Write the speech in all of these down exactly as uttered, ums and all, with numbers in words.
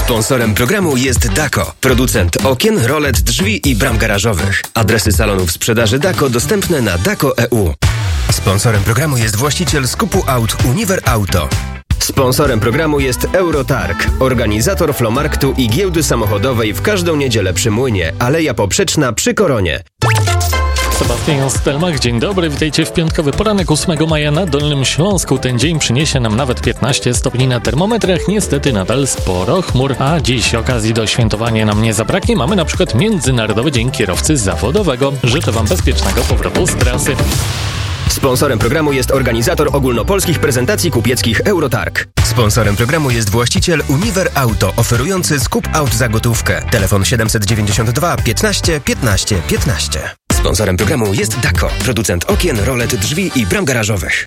Sponsorem programu jest Dako, producent okien, rolet, drzwi i bram garażowych. Adresy salonów sprzedaży Dako dostępne na dako kropka e u. Sponsorem programu jest właściciel skupu aut Univer Auto. Sponsorem programu jest Eurotarg, organizator flomarktu i giełdy samochodowej w każdą niedzielę przy Młynie, Aleja Poprzeczna przy Koronie. Sebastian Stelmach, dzień dobry, witajcie w piątkowy poranek ósmego maja na Dolnym Śląsku. Ten dzień przyniesie nam nawet piętnaście stopni na termometrach, niestety nadal sporo chmur, a dziś okazji do świętowania nam nie zabraknie. Mamy na przykład Międzynarodowy Dzień Kierowcy Zawodowego. Życzę Wam bezpiecznego powrotu z trasy. Sponsorem programu jest organizator ogólnopolskich prezentacji kupieckich Eurotarg. Sponsorem programu jest właściciel Univer Auto, oferujący skup aut za gotówkę. Telefon siedemset dziewięćdziesiąt dwa piętnaście piętnaście piętnaście. Sponsorem programu jest Dako, producent okien, rolet, drzwi i bram garażowych.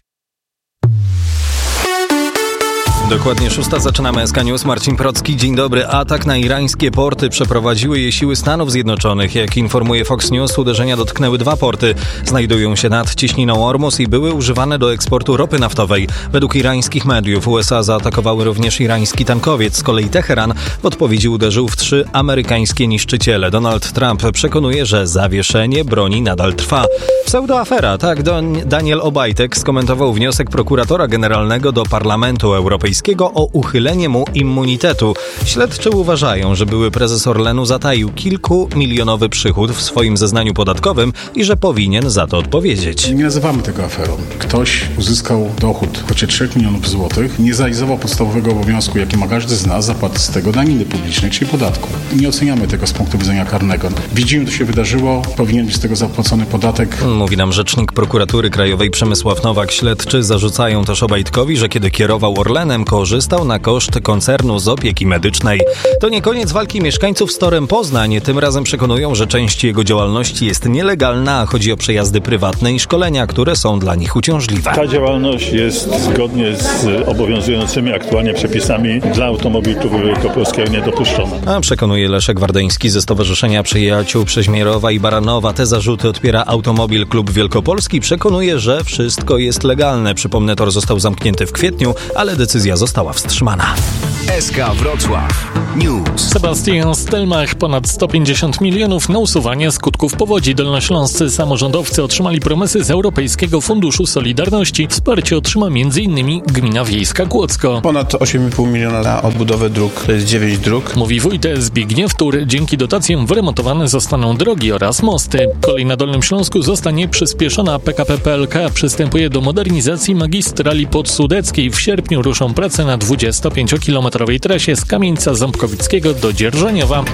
Dokładnie szósta, zaczynamy S K News. Marcin Procki, dzień dobry. Atak na irańskie porty przeprowadziły je siły Stanów Zjednoczonych. Jak informuje Fox News, uderzenia dotknęły dwa porty. Znajdują się nad cieśniną Ormus i były używane do eksportu ropy naftowej. Według irańskich mediów U S A zaatakowały również irański tankowiec. Z kolei Teheran w odpowiedzi uderzył w trzy amerykańskie niszczyciele. Donald Trump przekonuje, że zawieszenie broni nadal trwa. Pseudoafera, tak Daniel Obajtek skomentował wniosek prokuratora generalnego do Parlamentu Europejskiego o uchylenie mu immunitetu. Śledczy uważają, że były prezes Orlenu zataił kilkumilionowy przychód w swoim zeznaniu podatkowym i że powinien za to odpowiedzieć. Nie nazywamy tego aferą. Ktoś uzyskał dochód w kwocie trzech milionów złotych, nie zrealizował podstawowego obowiązku, jaki ma każdy z nas, zapłaty z tego daniny publicznej, czyli podatku. Nie oceniamy tego z punktu widzenia karnego. Widzimy, co się wydarzyło, powinien być z tego zapłacony podatek. Mówi nam rzecznik prokuratury krajowej Przemysław Nowak. Śledczy zarzucają też Obajtkowi, że kiedy kierował Orlenem, korzystał na koszt koncernu z opieki medycznej. To nie koniec walki mieszkańców z Torem Poznań. Tym razem przekonują, że część jego działalności jest nielegalna, a chodzi o przejazdy prywatne i szkolenia, które są dla nich uciążliwe. Ta działalność jest zgodnie z obowiązującymi aktualnie przepisami dla automobilów wielkopolskiego niedopuszczona. A przekonuje Leszek Wardeński ze Stowarzyszenia Przyjaciół Przeźmierowa i Baranowa. Te zarzuty odpiera Automobil Klub Wielkopolski. Przekonuje, że wszystko jest legalne. Przypomnę, tor został zamknięty w kwietniu, ale decyzja została wstrzymana. S K Wrocław News. Sebastian Stelmach, ponad sto pięćdziesiąt milionów na usuwanie skutków powodzi. Dolnośląscy samorządowcy otrzymali promesy z Europejskiego Funduszu Solidarności. Wsparcie otrzyma m.in. gmina wiejska Kłodzko. Ponad osiem i pół miliona na odbudowę dróg, to jest dziewięć dróg. Mówi wójt Zbigniew Tur. Dzięki dotacjom wyremontowane zostaną drogi oraz mosty. Kolej na Dolnym Śląsku zostanie przyspieszona. P K P P L K przystępuje do modernizacji magistrali podsudeckiej. W sierpniu ruszą prace na dwudziestopięciokilometrowej trasie z Kamieńca Ząbkowickiego do Dzierżoniowa.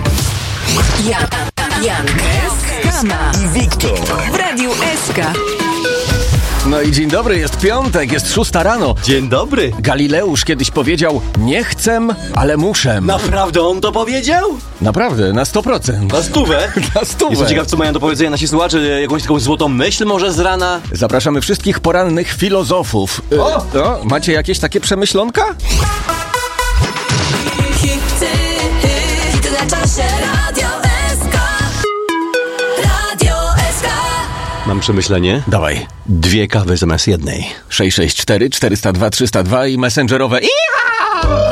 Jan, Jan, Skama i Wiktor w Radiu S K. No i dzień dobry, jest piątek, jest szósta rano. Dzień dobry. Galileusz kiedyś powiedział: nie chcę, ale muszę. Naprawdę on to powiedział? Naprawdę, na sto procent. Na stówę? Na stówę. Jestem ciekaw, co mają do powiedzenia nasi słuchacze, jakąś taką złotą myśl może z rana? Zapraszamy wszystkich porannych filozofów. O! O, macie jakieś takie przemyślonka? Mam przemyślenie. Dawaj. Dwie kawy zamiast jednej. sześć sześć cztery cztery zero dwa trzysta dwa i messengerowe. Iha!